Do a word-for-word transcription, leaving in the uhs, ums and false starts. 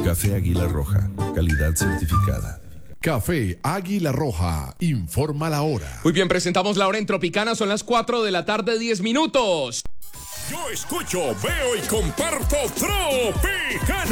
Café Águila Roja, calidad certificada. Café Águila Roja, informa la hora. Muy bien, presentamos la hora en Tropicana, son las cuatro de la tarde, diez minutos. Yo escucho, veo y comparto Tropicana.